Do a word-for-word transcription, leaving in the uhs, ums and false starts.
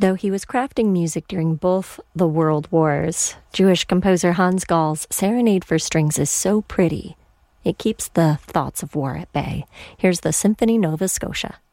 Though he was crafting music during both the world wars, Jewish composer Hans Gall's Serenade for Strings is so pretty, it keeps the thoughts of war at bay. Here's the Symphony Nova Scotia.